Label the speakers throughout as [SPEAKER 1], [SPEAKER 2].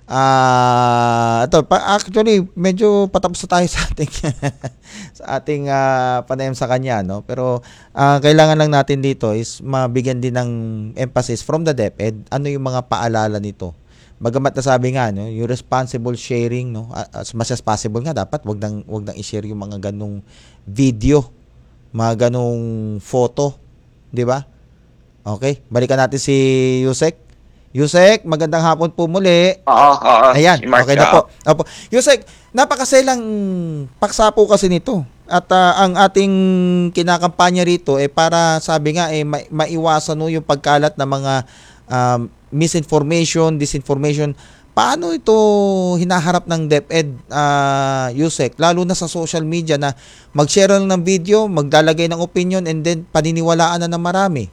[SPEAKER 1] Ito, actually, medyo patapos na tayo sa ating sa ating panayam sa kanya, no? Pero kailangan lang natin dito is mabigyan din ng emphasis from the DepEd. Ano yung mga paalala nito? Bagamat nasabi nga, no, yung responsible sharing, no, as much as possible nga dapat wag nang i-share yung mga ganung video, mga ganung photo, 'di ba? Okay, balikan natin si Yusek. Yusek, magandang hapon po muli.
[SPEAKER 2] Oo, oo.
[SPEAKER 1] Ayan,
[SPEAKER 2] Si Mark,
[SPEAKER 1] okay na po. Opo. Yusek, napakaselang paksa po kasi nito. At ang ating kinakampanya rito para sabi nga maiwasan no yung pagkalat ng mga misinformation, disinformation. Paano ito hinaharap ng DepEd, Yusek? Lalo na sa social media na mag-share lang ng video, maglalagay ng opinion and then paniniwalaan na ng marami.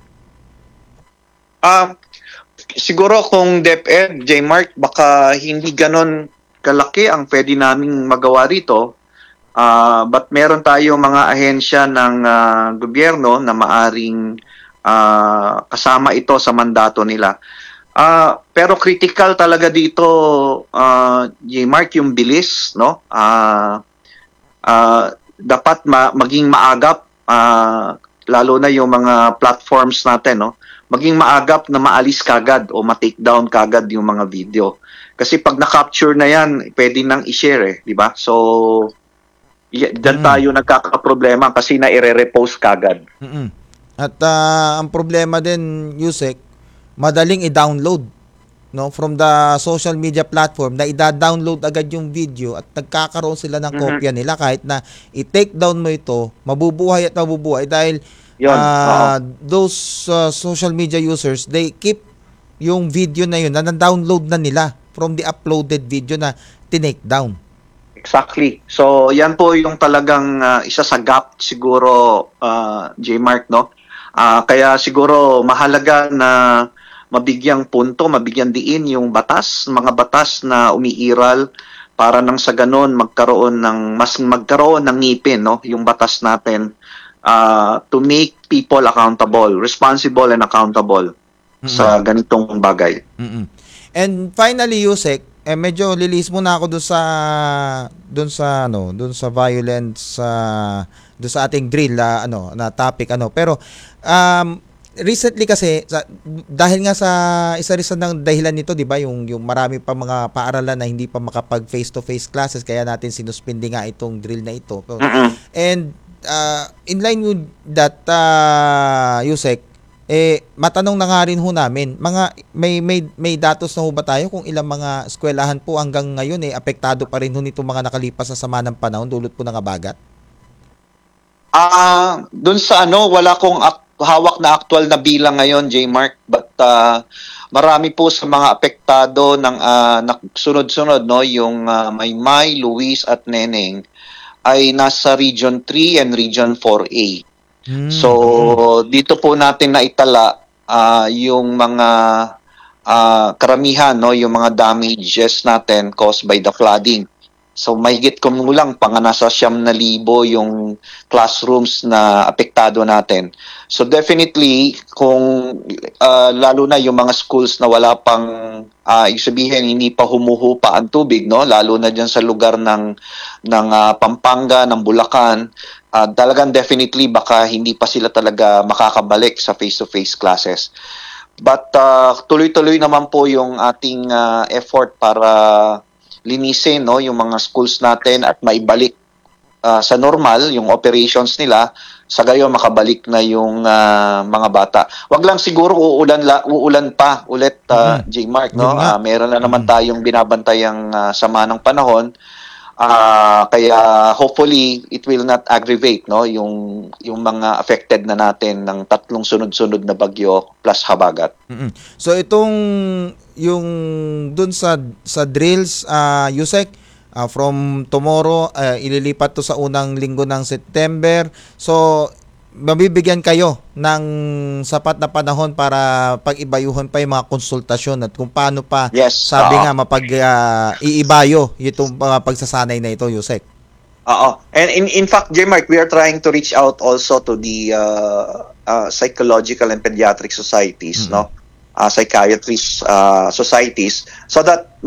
[SPEAKER 2] Siguro kung DepEd, J-Mark, baka hindi ganon kalaki ang pwede naming magawa rito. But meron tayo mga ahensya ng gobyerno na maaring kasama ito sa mandato nila. Pero critical talaga dito, J-Mark, yung bilis, no? Dapat maging maagap, lalo na yung mga platforms natin, no? Maging maagap na maalis kagad o ma-take down kagad yung mga video. Kasi pag na-capture na yan, pwede nang i-share di ba? So, dyan tayo nagkakaproblema kasi na-i-repost kagad.
[SPEAKER 1] At ang problema din, Yusek, madaling i-download, no, from the social media platform na i-download agad yung video at nagkakaroon sila ng kopya nila kahit na i-take down mo ito, mabubuhay at mabubuhay dahil those social media users, they keep yung video na yun na download na nila from the uploaded video na tinake down.
[SPEAKER 2] Exactly. So, yan po yung talagang isa sa gap siguro, J-Mark, no? Kaya siguro mahalaga na mabigyang punto, mabigyan diin yung mga batas na umiiral para nang sa ganon magkaroon ng ngipin, no? Yung batas natin to make people accountable, responsible and accountable sa ganitong bagay.
[SPEAKER 1] And finally, Yusek, medyo lilis muna ako doon sa violence, doon sa ating drill na topic pero recently kasi dahil nga sa isa rin ng dahilan nito, 'di ba, yung marami pa mga paaralan na hindi pa makapag face to face classes kaya natin sinuspindi nga itong drill na ito. And in line with that, Yusek, matanong na nga rin ho namin, may datos na ho ba tayo kung ilang mga eskwelahan po hanggang ngayon apektado pa rin ho nito mga nakalipas sa sama ng panahon dulot po ng abagat?
[SPEAKER 2] Doon sa wala kong hawak na actual na bilang ngayon, J-Mark, but marami po sa mga apektado ng sunod-sunod, no, yung Maymay, Luis at Neneng ay nasa Region 3 and Region 4A. So, dito po natin naitala yung mga karamihan, no, yung mga damages natin caused by the flooding. So, mahigit kumulang nasa 9,000 yung classrooms na apektado natin. So, definitely, kung lalo na yung mga schools na wala pang, sabihin, hindi pa humuhupa ang tubig, no? Lalo na dyan sa lugar ng Pampanga, ng Bulacan, talagang definitely baka hindi pa sila talaga makakabalik sa face-to-face classes. But tuloy-tuloy naman po yung ating effort para linisin, no, yung mga schools natin at maibalik sa normal yung operations nila, sa gayon makabalik na yung mga bata. Wag lang siguro uulan pa ulit, J-Mark, no? Meron na naman tayong binabantayang sama ng panahon. Kaya hopefully it will not aggravate, no, yung mga affected na natin ng 3 sunod-sunod na bagyo plus habagat.
[SPEAKER 1] So itong yung dun sa drills, Yusek, from tomorrow ililipat to sa unang linggo ng September. So mabibigyan kayo ng sapat na panahon para pag-ibayuhan pa yung mga konsultasyon at kung paano pa, sabi nga, iibayo itong pagsasanay na ito, Yusek.
[SPEAKER 2] And in fact, J-Mark, we are trying to reach out also to the psychological and pediatric societies, no? Psychiatrist societies, so that